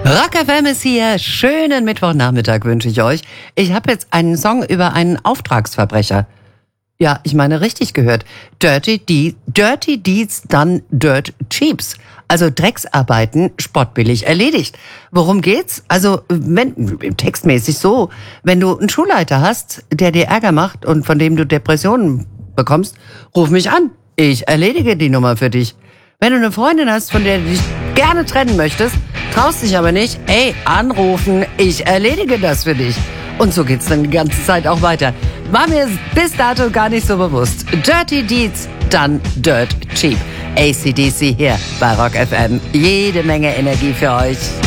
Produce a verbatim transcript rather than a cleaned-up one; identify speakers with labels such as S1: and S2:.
S1: Rock F M ist hier. Schönen Mittwochnachmittag wünsche ich euch. Ich habe jetzt einen Song über einen Auftragsverbrecher. Ja, ich meine richtig gehört. Dirty, De- Dirty Deeds done dirt cheaps. Also Drecksarbeiten spottbillig erledigt. Worum geht's? Also wenn, textmäßig so, wenn du einen Schulleiter hast, der dir Ärger macht und von dem du Depressionen bekommst, ruf mich an. Ich erledige die Nummer für dich. Wenn du eine Freundin hast, von der du dich gerne trennen möchtest, traust dich aber nicht, ey, anrufen, ich erledige das für dich. Und so geht's dann die ganze Zeit auch weiter. War mir bis dato gar nicht so bewusst. Dirty Deeds, done dirt cheap. A C D C hier bei Rock F M. Jede Menge Energie für euch.